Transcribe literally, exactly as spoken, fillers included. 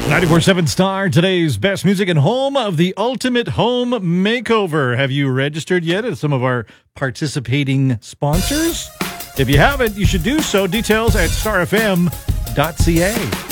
ninety-four point seven Star, today's best music and home of the ultimate home makeover. Have you registered yet at some of our participating sponsors? If you haven't, you should do so. Details at star f m dot c a.